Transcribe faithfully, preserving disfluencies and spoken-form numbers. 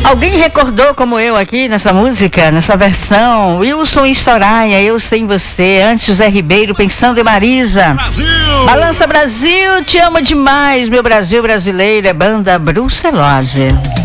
Alguém recordou como eu aqui nessa música, nessa versão? Wilson e Soraya, Eu Sem Você. Antes Zé Ribeiro, Pensando em Marisa. Brasil! Balança Brasil, te amo demais, meu Brasil brasileiro. É banda Brucelose.